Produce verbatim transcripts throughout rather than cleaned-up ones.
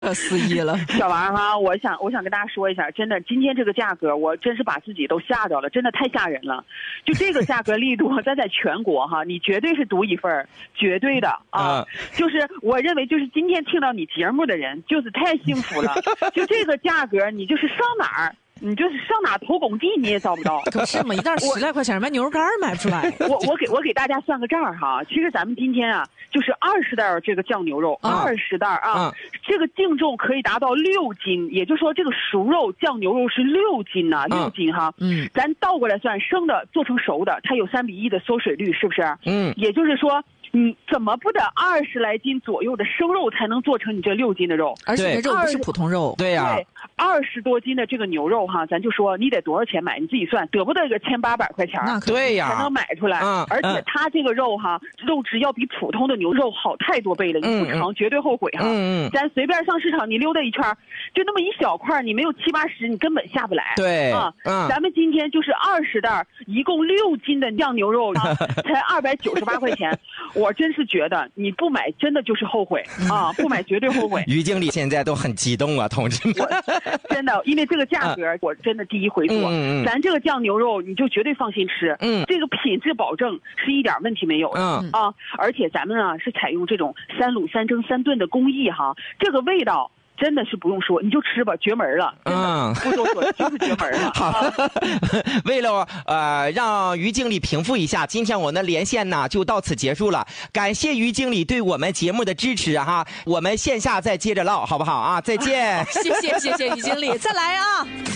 可思议了。 小王哈，我想我想跟大家说一下，真的，今天这个价格，我真是把自己都吓着了，真的太吓人了。就这个价格力度，咱在全国哈，你绝对是独一份，绝对的啊。啊就是我认为，就是今天听到你节目的人，就是太幸福了。就这个价格，你就是上哪儿？你就是上哪投工地你也找不到， 可是嘛，一袋十来块钱买牛肉干买不出来。 我我给我给大家算个账哈，其实咱们今天啊，就是二十袋这个酱牛肉，二十袋啊，啊这个净重可以达到六斤，也就是说这个熟肉酱牛肉是六斤呐、啊，六斤哈。嗯，咱倒过来算，生的做成熟的，它有三比一的缩水率，是不是？嗯，也就是说。你怎么不得二十来斤左右的生肉才能做成你这六斤的肉？ 而且这肉不是普通肉。 对呀、啊。 对，二十多斤的这个牛肉哈，咱就说你得多少钱买？你自己算，得不得个千八百块钱？ 那对呀， 才能买出来。嗯，而且它这个肉哈，肉质要比普通的牛肉好太多倍了，你不尝绝对后悔哈。嗯嗯。咱随便上市场你溜达一圈，就那么一小块，你没有七八十，你根本下不来。 对啊，嗯，咱们今天就是二十袋，一共六斤的酱牛肉，才二百九十八块钱，我真是觉得。你不买真的就是后悔啊！不买绝对后悔。 于经理现在都很激动啊，同志们！ 真的，因为这个价格，我真的第一回做。嗯嗯、咱这个酱牛肉，你就绝对放心吃。嗯，这个品质保证是一点问题没有的。嗯啊，而且咱们啊是采用这种三卤、三蒸、三炖的工艺哈，这个味道。真的是不用说，你就吃吧，绝门了。嗯，不多说，就是绝门了。 好，啊、为了呃让于经理平复一下，今天我们的连线呢就到此结束了。感谢于经理对我们节目的支持哈，我们线下再接着唠，好不好啊？再见。 谢谢谢谢于经理，再来啊。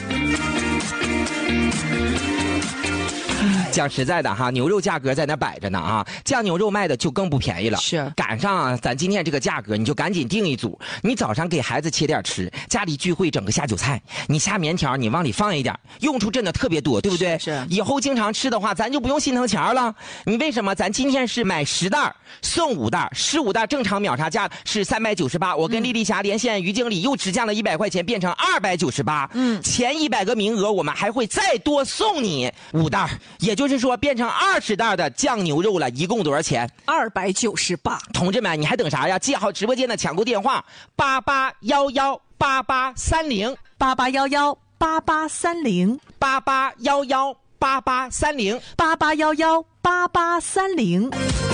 讲实在的哈，牛肉价格在那摆着呢啊，酱牛肉卖的就更不便宜了。 是， 赶上啊，咱今天这个价格，你就赶紧订一组。你早上给孩子切点吃，家里聚会整个下酒菜，你下面条你往里放一点，用处真的特别多，对不对？ 是。是以后经常吃的话，咱就不用心疼钱了。你为什么？咱今天是买十袋送五袋，十五袋正常秒杀价是三百九十八。我跟丽丽霞连线，于经理又只降了一百块钱，变成二百九十八。嗯，前一百个名额我们还会再多送你五袋，也就。就是说变成二十袋的酱牛肉了，一共多少钱？ 二百九十八。 同志们，你还等啥呀？记好直播间的抢购电话：八八幺幺八八三零八八幺幺八八三零八八幺幺八八三零八八幺幺八八三零。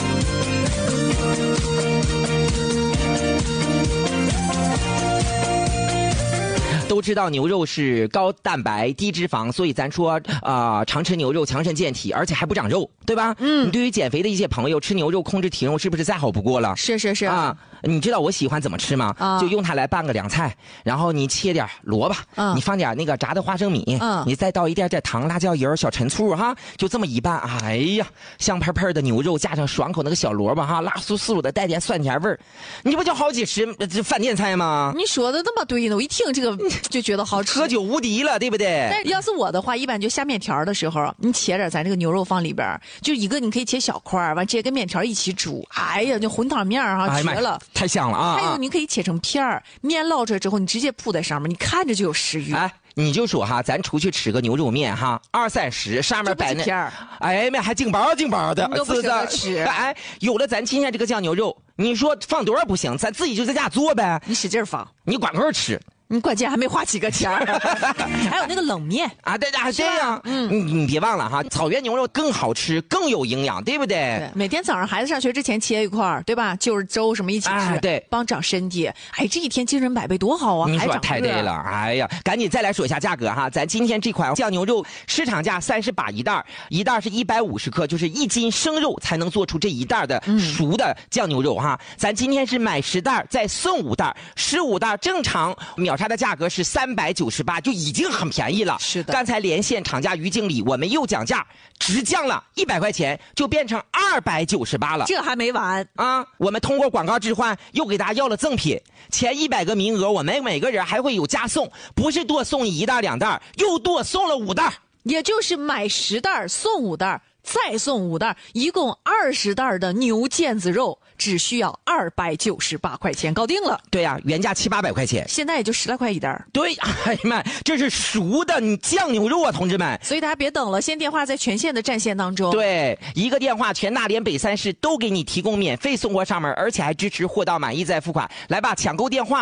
都知道牛肉是高蛋白低脂肪，所以咱说啊、呃，常吃牛肉强身健体，而且还不长肉，对吧？嗯，你对于减肥的一些朋友，吃牛肉控制体重是不是再好不过了？ 是是是啊，你知道我喜欢怎么吃吗？啊，就用它来拌个凉菜，然后你切点萝卜，嗯，你放点那个炸的花生米，嗯，你再倒一点点糖、辣椒油、小陈醋哈，就这么一拌，哎呀，香喷喷的牛肉加上爽口那个小萝卜哈，辣酥酥的，带点酸甜味儿，你不就好几吃这饭店菜吗？ 你说的那么对呢，我一听这个。就觉得好吃， 喝酒无敌了，对不对？ 但要是我的话，一般就下面条的时候，你切点咱这个牛肉放里边，就一个你可以切小块，完直接跟面条一起煮，哎呀，就混汤面哈， 哎、 绝了， 太香了啊！ 还有你可以切成片儿，面捞出来之后，你直接铺在上面，你看着就有食欲。 哎，你就说哈，咱出去吃个牛肉面哈，二三十，上面摆那片儿， 哎妈，还净包净包的， 都不舍得吃。 哎，有了咱今天这个酱牛肉，你说放多少不行，咱自己就在家做呗， 你使劲放， 你管够吃。 你关键还没花几个钱还有那个冷面啊，对对，这样，嗯，你你别忘了哈，草原牛肉更好吃，更有营养，对不对？ 对，每天早上孩子上学之前切一块，对吧？就是粥什么一起吃， 啊、对， 帮长身体。哎，这一天精神百倍多好啊！ 你说太对了，哎呀，赶紧再来说一下价格哈，咱今天这款酱牛肉市场价三十八一袋，一袋是一百五十克，就是一斤生肉才能做出这一袋的熟的酱牛肉哈。嗯、咱今天是买十袋再送五袋，十五袋正常秒杀的价格是三百九十八，就已经很便宜了。 是的， 刚才连线厂家于经理，我们又降价，直降了一百块钱，就变成二百九十八了。 这还没完啊！我们通过广告置换，又给大家要了赠品，前一百个名额，我们每个人还会有加送，不是多送一袋两袋，又多送了五袋， 也就是买十袋送五袋。再送五袋，一共二十袋的牛腱子肉，只需要二百九十八块钱，搞定了。 对呀、啊，原价七八百块钱， 现在也就十来块一袋。 对，哎呀妈，这是熟的你酱牛肉啊，同志们！ 所以大家别等了，先电话在全县的战线当中。 对，一个电话，全大连北三市都给你提供免费送货上门，而且还支持货到满意再付款。来吧，抢购电话。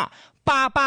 八八。